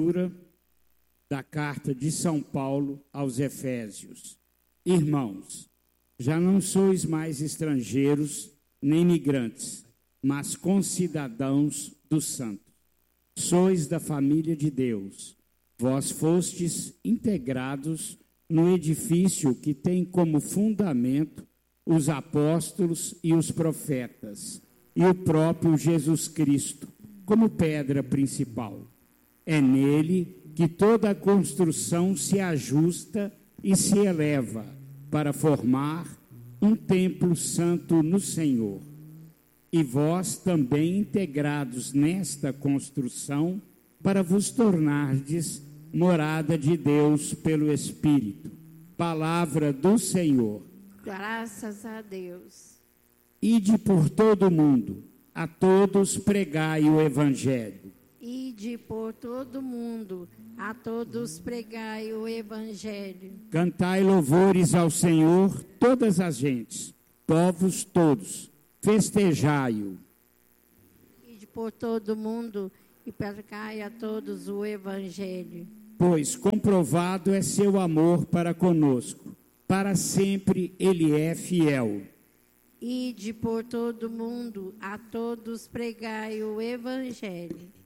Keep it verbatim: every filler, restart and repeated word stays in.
Leitura da carta de São Paulo aos Efésios. Irmãos, já não sois mais estrangeiros nem migrantes, mas concidadãos dos santos. Sois da família de Deus. Vós fostes integrados no edifício que tem como fundamento os apóstolos e os profetas, e o próprio Jesus Cristo, como pedra principal. É nele que toda a construção se ajusta e se eleva para formar um templo santo no Senhor. E vós também integrados nesta construção, para vos tornardes morada de Deus pelo Espírito. Palavra do Senhor. Graças a Deus. Ide por todo o mundo, a todos pregai o Evangelho. Ide por todo mundo, a todos pregai o Evangelho. Cantai louvores ao Senhor, todas as gentes, povos todos, festejai-o. Ide por todo mundo e pregai a todos o Evangelho. Pois comprovado é seu amor para conosco, para sempre ele é fiel. Ide por todo mundo, a todos pregai o Evangelho.